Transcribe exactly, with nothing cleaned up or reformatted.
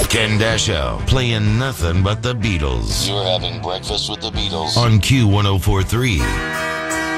Ken Dashow, playing nothing but the Beatles. You're having breakfast with the Beatles On Q one oh four three.